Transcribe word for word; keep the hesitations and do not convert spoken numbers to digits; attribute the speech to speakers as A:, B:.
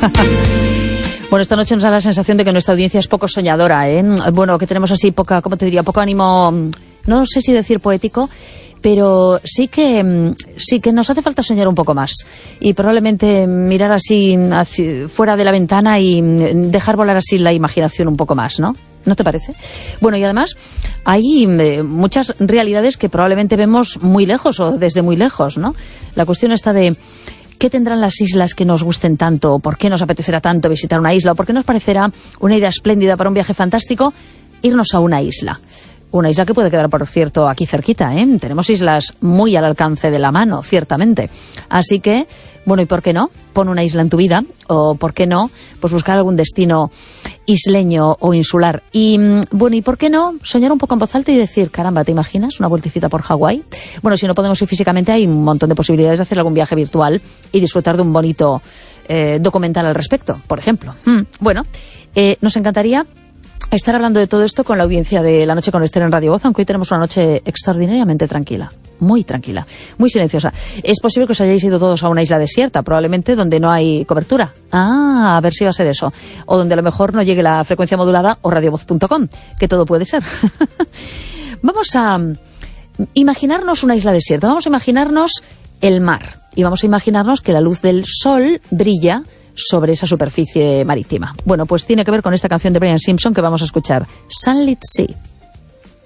A: Bueno, esta noche nos da la sensación de que nuestra audiencia es poco soñadora, ¿eh? Bueno, que tenemos así poca, ¿cómo te diría? Poco ánimo, no sé si decir poético, pero sí que sí que nos hace falta soñar un poco más y probablemente mirar así hacia, fuera de la ventana y dejar volar así la imaginación un poco más, ¿no? ¿No te parece? Bueno, y además hay eh, muchas realidades que probablemente vemos muy lejos o desde muy lejos, ¿no? La cuestión está de ¿qué tendrán las islas que nos gusten tanto? ¿O por qué nos apetecerá tanto visitar una isla? ¿O por qué nos parecerá una idea espléndida para un viaje fantástico irnos a una isla? Una isla que puede quedar, por cierto, aquí cerquita, ¿eh? Tenemos islas muy al alcance de la mano, ciertamente. Así que, bueno, ¿y por qué no? Pon una isla en tu vida, o ¿por qué no? Pues buscar algún destino isleño o insular. Y, bueno, ¿y por qué no? Soñar un poco en voz alta y decir, caramba, ¿te imaginas una vueltecita por Hawái? Bueno, si no podemos ir físicamente, hay un montón de posibilidades de hacer algún viaje virtual y disfrutar de un bonito eh, documental al respecto, por ejemplo. Mm, bueno, eh, nos encantaría estar hablando de todo esto con la audiencia de La Noche con Esther en Radio Voz, aunque hoy tenemos una noche extraordinariamente tranquila, muy tranquila, muy silenciosa. Es posible que os hayáis ido todos a una isla desierta, probablemente donde no hay cobertura. Ah, a ver si va a ser eso. O donde a lo mejor no llegue la frecuencia modulada o radiovoz punto com, que todo puede ser. Vamos a imaginarnos una isla desierta, vamos a imaginarnos el mar y vamos a imaginarnos que la luz del sol brilla sobre esa superficie marítima. Bueno, pues tiene que ver con esta canción de Brian Simpson que vamos a escuchar, Sunlit Sea.